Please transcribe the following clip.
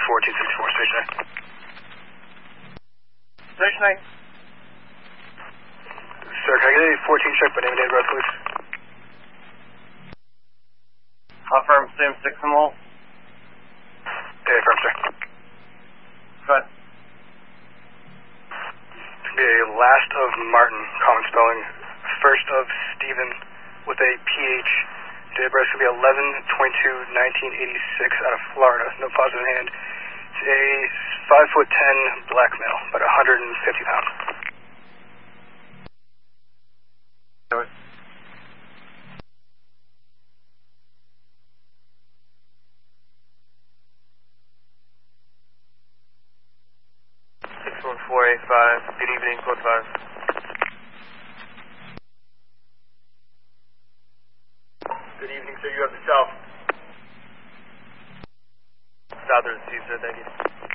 1464, station 9. Station 9. Sir, can I get a 14 check by name and date of birth, please? Affirm, same 6 and all. Okay, affirm, sir. Good. It's going to be a last of Martin, common spelling. First of Stephen with a PH. Date of birth is going to be 11/22/1986 out of Florida. No positive hand. It's a 5'10" black male, about 150 pounds. Do it. Good evening, code 5. Good evening, sir. You have the south. Southern Caesar, thank you.